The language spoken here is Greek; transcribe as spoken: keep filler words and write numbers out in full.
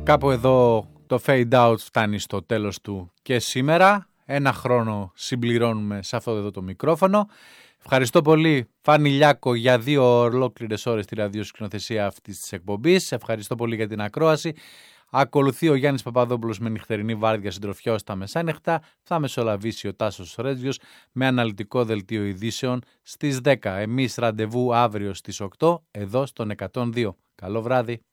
Κάπου εδώ το fade out φτάνει στο τέλος του και σήμερα. Ένα χρόνο συμπληρώνουμε σε αυτό εδώ το μικρόφωνο. Ευχαριστώ πολύ Φάνη Λιάκο για δύο ολόκληρες ώρες τη ραδιοσκηνοθεσία αυτής της εκπομπής. Ευχαριστώ πολύ για την ακρόαση. Ακολουθεί ο Γιάννης Παπαδόπουλος με νυχτερινή βάρδια συντροφιά στα μεσάνυχτα. Θα μεσολαβήσει ο Τάσος Ρέτζιος με αναλυτικό δελτίο ειδήσεων στις δέκα. Εμείς ραντεβού αύριο στις οκτώ εδώ στον εκατόν δύο. Καλό βράδυ.